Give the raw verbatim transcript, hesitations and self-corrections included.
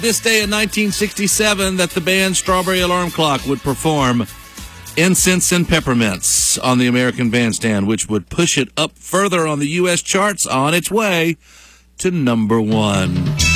This day in nineteen sixty-seven that the band Strawberry Alarm Clock would perform Incense and Peppermints on the American Bandstand, which would push it up further on the U S charts on its way to number one.